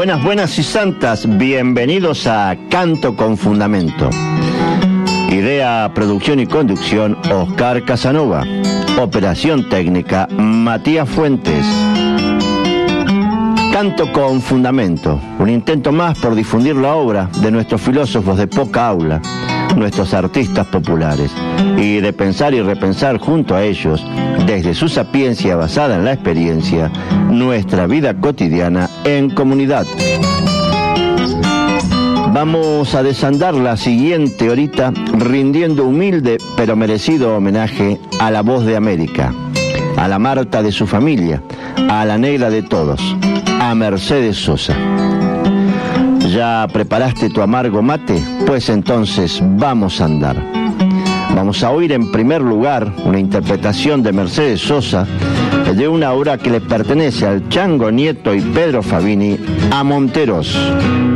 Buenas y santas, bienvenidos a Canto con Fundamento. Idea, producción y conducción, Oscar Casanova. Operación técnica, Matías Fuentes. Canto con Fundamento, un intento más por difundir la obra de nuestros filósofos de poca aula, nuestros artistas populares, y de pensar y repensar junto a ellos, desde su sapiencia basada en la experiencia, nuestra vida cotidiana en comunidad. Vamos a desandar la siguiente horita rindiendo humilde pero merecido homenaje a la voz de América, a la Marta de su familia, a la negra de todos, a Mercedes Sosa. ¿Ya preparaste tu amargo mate? Pues entonces vamos a andar. Vamos a oír en primer lugar una interpretación de Mercedes Sosa de una obra que le pertenece al Chango Nieto y Pedro Fabini, a Monteros.